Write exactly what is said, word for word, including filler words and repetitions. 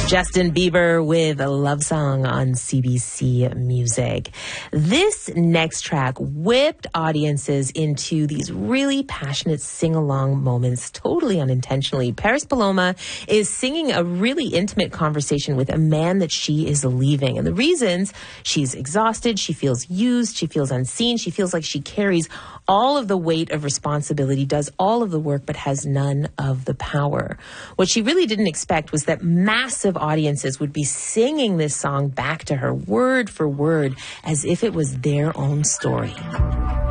Justin Bieber with a love song on C B C Music. This next track whipped audiences into these really passionate sing-along moments, totally unintentionally. Paris Paloma is singing a really intimate conversation with a man that she is leaving. And the reasons: she's exhausted, she feels used, she feels unseen, she feels like she carries all of the weight of responsibility, does all of the work, but has none of the power. What she really didn't expect was that massive audiences would be singing this song back to her, word for word, as if it was their own story.